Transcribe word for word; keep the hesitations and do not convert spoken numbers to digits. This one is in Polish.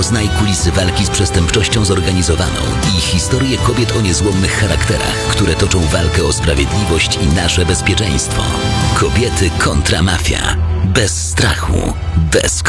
Poznaj kulisy walki z przestępczością zorganizowaną i historię kobiet o niezłomnych charakterach, które toczą walkę o sprawiedliwość i nasze bezpieczeństwo. Kobiety kontra mafia. Bez strachu, bez